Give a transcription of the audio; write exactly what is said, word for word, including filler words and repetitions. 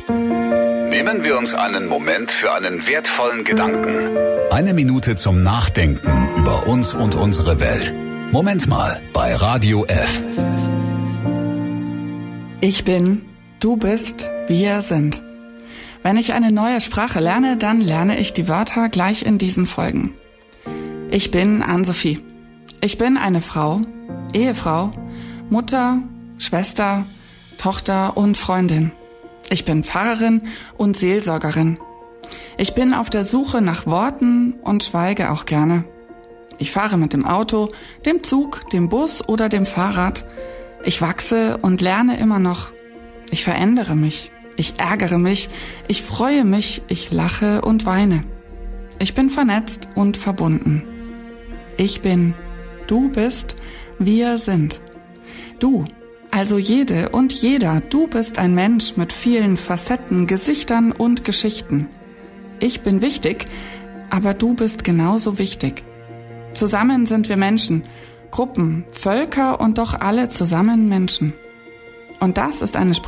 Nehmen wir uns einen Moment für einen wertvollen Gedanken. Eine Minute zum Nachdenken über uns und unsere Welt. Moment mal bei Radio F. Ich bin, du bist, wir sind. Wenn ich eine neue Sprache lerne, dann lerne ich die Wörter gleich in diesen Folgen. Ich bin Ann-Sophie. Ich bin eine Frau, Ehefrau, Mutter, Schwester, Tochter und Freundin. Ich bin Pfarrerin und Seelsorgerin. Ich bin auf der Suche nach Worten und schweige auch gerne. Ich fahre mit dem Auto, dem Zug, dem Bus oder dem Fahrrad. Ich wachse und lerne immer noch. Ich verändere mich. Ich ärgere mich. Ich freue mich. Ich lache und weine. Ich bin vernetzt und verbunden. Ich bin, du bist, wir sind. Du, also jede und jeder, du bist ein Mensch mit vielen Facetten, Gesichtern und Geschichten. Ich bin wichtig, aber du bist genauso wichtig. Zusammen sind wir Menschen, Gruppen, Völker und doch alle zusammen Menschen. Und das ist eine